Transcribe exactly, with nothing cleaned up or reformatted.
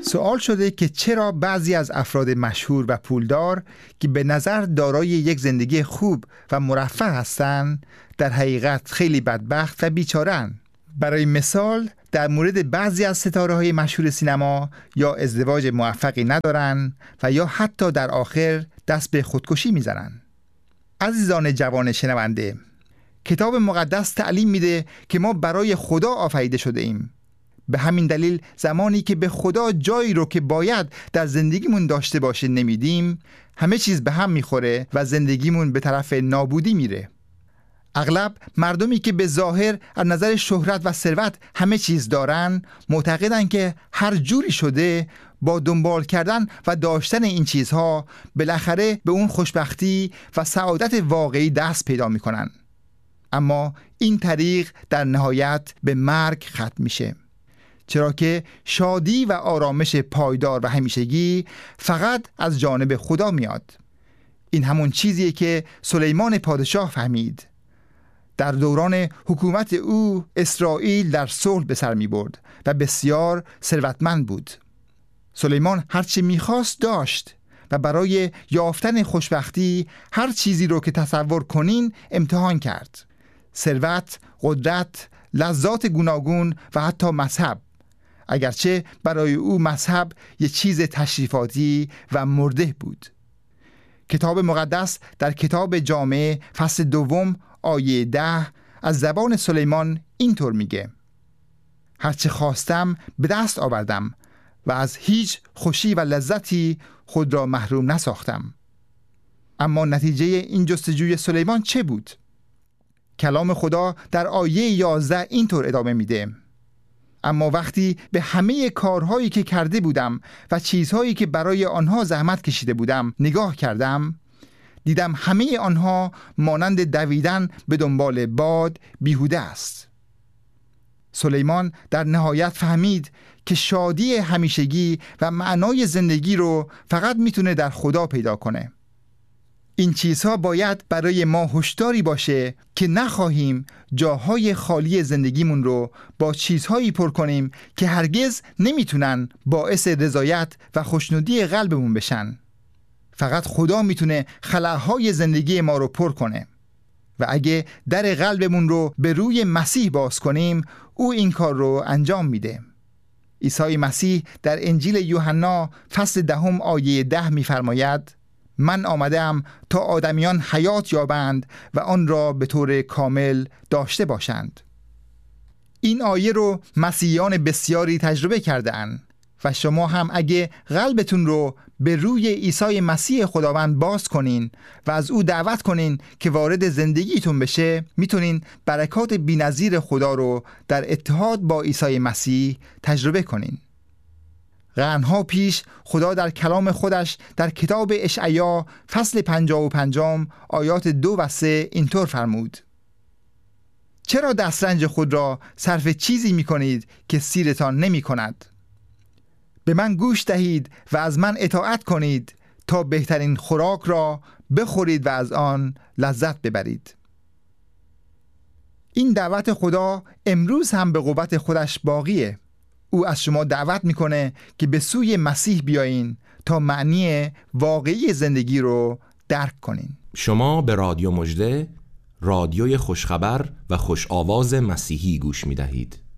سوال شده که چرا بعضی از افراد مشهور و پولدار که به نظر دارای یک زندگی خوب و مرفه هستند در حقیقت خیلی بدبخت و بیچاره‌اند. برای مثال در مورد بعضی از ستاره‌های مشهور سینما یا ازدواج موفقی ندارن و یا حتی در آخر دست به خودکشی میزنن. عزیزان جوان شنونده، کتاب مقدس تعلیم میده که ما برای خدا آفریده شده ایم. به همین دلیل زمانی که به خدا جایی رو که باید در زندگیمون داشته باشه نمیدیم، همه چیز به هم میخوره و زندگیمون به طرف نابودی میره. اغلب مردمی که به ظاهر از نظر شهرت و ثروت همه چیز دارن، معتقدن که هر جوری شده با دنبال کردن و داشتن این چیزها بالاخره به اون خوشبختی و سعادت واقعی دست پیدا میکنن. اما این طریق در نهایت به مرگ ختم میشه، چرا که شادی و آرامش پایدار و همیشگی فقط از جانب خدا میاد. این همون چیزیه که سلیمان پادشاه فهمید. در دوران حکومت او اسرائیل در صلح به سر می برد و بسیار ثروتمند بود. سلیمان هرچی میخواست داشت و برای یافتن خوشبختی هر چیزی رو که تصور کنین امتحان کرد: ثروت، قدرت، لذات گوناگون و حتی مذهب، اگرچه برای او مذهب یک چیز تشریفاتی و مرده بود. کتاب مقدس در کتاب جامعه فصل دوم آیه ده از زبان سلیمان اینطور میگه: هرچه خواستم به دست آوردم و از هیچ خوشی و لذتی خود را محروم نساختم. اما نتیجه این جستجوی سلیمان چه بود؟ کلام خدا در آیه یازده اینطور ادامه میده: اما وقتی به همه کارهایی که کرده بودم و چیزهایی که برای آنها زحمت کشیده بودم نگاه کردم، دیدم همه آنها مانند دویدن به دنبال باد بیهوده است. سلیمان در نهایت فهمید که شادی همیشگی و معنای زندگی رو فقط میتونه در خدا پیدا کنه. این چیزها باید برای ما هشداری باشه که نخواهیم جاهای خالی زندگیمون رو با چیزهایی پر کنیم که هرگز نمیتونن باعث رضایت و خوشنودی قلبمون بشن. فقط خدا میتونه خلاهای زندگی ما رو پر کنه و اگه در قلبمون رو به روی مسیح باز کنیم، او این کار رو انجام میده. عیسی مسیح در انجیل یوحنا فصل دهم آیه ده میفرماید: من آمدم تا آدمیان حیات یابند و آن را به طور کامل داشته باشند. این آیه رو مسیحیان بسیاری تجربه کرده اند و شما هم اگه قلبتون رو به روی عیسی مسیح خداوند باز کنین و از او دعوت کنین که وارد زندگیتون بشه، میتونین برکات بی‌نظیر خدا رو در اتحاد با عیسی مسیح تجربه کنین. قرنها پیش خدا در کلام خودش در کتاب اشعیا فصل پنجاه و پنجم آیات دو و سه اینطور فرمود: چرا دسترنج خود را صرف چیزی می کنید که سیرتان نمی کند؟ به من گوش دهید و از من اطاعت کنید تا بهترین خوراک را بخورید و از آن لذت ببرید. این دعوت خدا امروز هم به قوت خودش باقیه. او از شما دعوت میکنه که به سوی مسیح بیایین تا معنی واقعی زندگی رو درک کنین. شما به رادیو مژده، رادیوی خوشخبر و خوش آواز مسیحی گوش میدهید.